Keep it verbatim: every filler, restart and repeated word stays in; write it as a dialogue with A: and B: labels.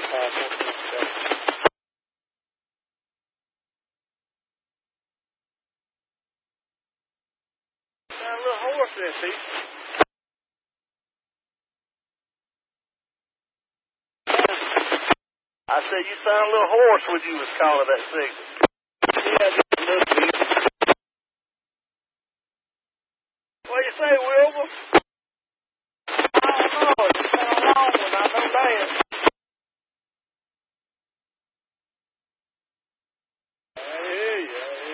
A: Uh, fourteen seven. Sound a little hoarse there, Pete. I said you sound a little hoarse when you was calling that signal. Yeah, just a little bit. What you say, Wilbur? I don't know. It's been a long one. I know that. I hear you.